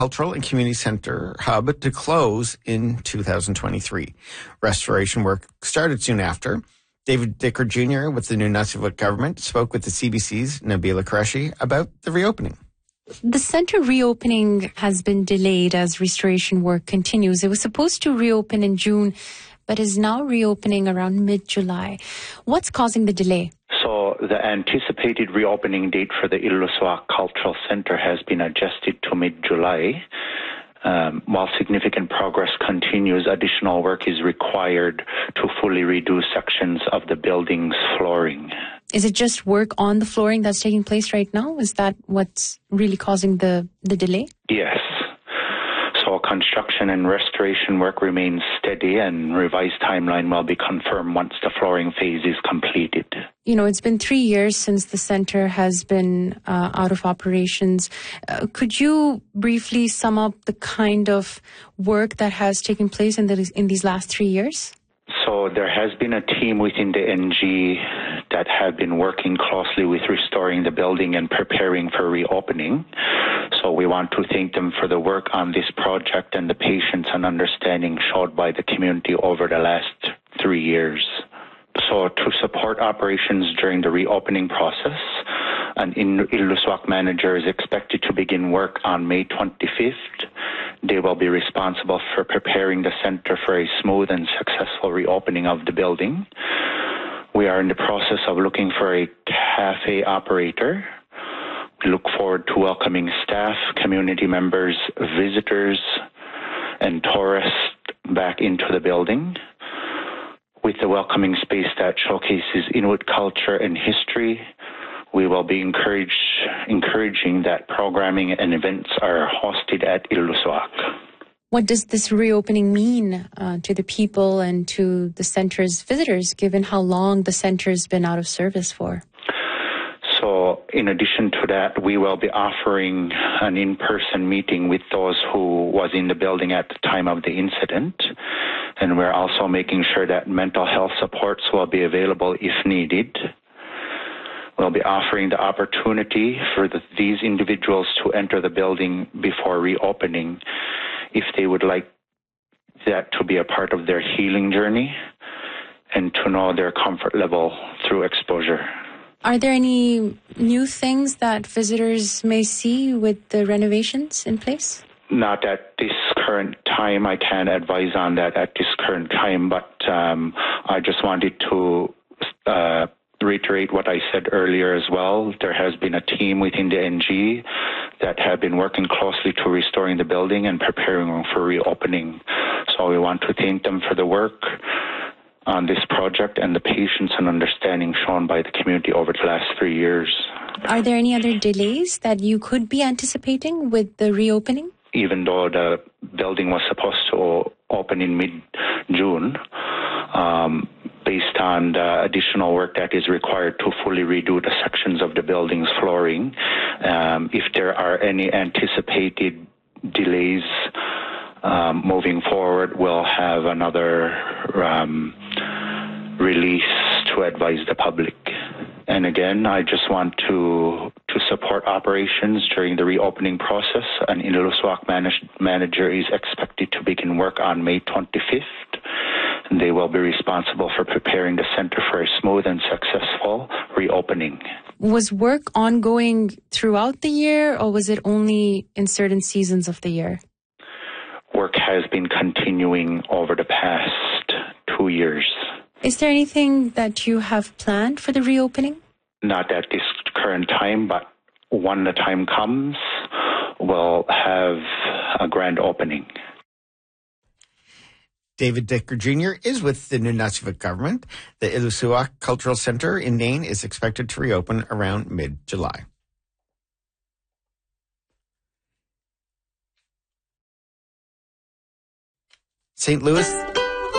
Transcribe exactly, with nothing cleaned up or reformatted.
Cultural and Community Centre hub to close in two thousand twenty-three. Restoration work started soon after. David Dicker Junior with the Nunavut government spoke with the C B C's Nabila Qureshi about the reopening. The centre reopening has been delayed as restoration work continues. It was supposed to reopen in June, but is now reopening around mid-July. What's causing the delay? So the anticipated reopening date for the Ilulissat Cultural Centre has been adjusted to mid-July. Um, while significant progress continues, additional work is required to fully redo sections of the building's flooring. Is it just work on the flooring that's taking place right now? Is that what's really causing the, the delay? Yes. So construction and restoration work remains steady, and revised timeline will be confirmed once the flooring phase is completed. You know, it's been three years since the centre has been uh, out of operations. Uh, could you briefly sum up the kind of work that has taken place in, the, in these last three years? So there has been a team within the N G that have been working closely with restoring the building and preparing for reopening. So we want to thank them for the work on this project and the patience and understanding showed by the community over the last three years. So to support operations during the reopening process, an Ilulissat manager is expected to begin work on May twenty-fifth. They will be responsible for preparing the centre for a smooth and successful reopening of the building. We are in the process of looking for a cafe operator. We look forward to welcoming staff, community members, visitors, and tourists back into the building. With the welcoming space that showcases Inuit culture and history, we will be encouraged, encouraging that programming and events are hosted at Ilulissat. What does this reopening mean uh, to the people and to the centre's visitors, given how long the centre's been out of service for? So in addition to that, we will be offering an in-person meeting with those who was in the building at the time of the incident. And we're also making sure that mental health supports will be available if needed. We'll be offering the opportunity for the, these individuals to enter the building before reopening if they would like that to be a part of their healing journey and to know their comfort level through exposure. Are there any new things that visitors may see with the renovations in place? Not at this current time. I can't advise on that at this current time, but um, I just wanted to uh, reiterate what I said earlier as well. There has been a team within the N G that have been working closely to restoring the building and preparing for reopening. So we want to thank them for the work on this project and the patience and understanding shown by the community over the last three years. Are there any other delays that you could be anticipating with the reopening? Even though the building was supposed to open in mid-June, um, based on the additional work that is required to fully redo the sections of the building's flooring, um, if there are any anticipated delays um, moving forward, we'll have another um, release to advise the public. And again, I just want to to support operations during the reopening process. An Ilulissat manage, manager is expected to begin work on May twenty-fifth. And they will be responsible for preparing the centre for a smooth and successful reopening. Was work ongoing throughout the year, or was it only in certain seasons of the year? Work has been continuing over the past two years. Is there anything that you have planned for the reopening? Not at this current time, but when the time comes, we'll have a grand opening. David Dicker Junior is with the Nunavut government. The Ilulissat Cultural Centre in Nain is expected to reopen around mid-July. Saint Louis...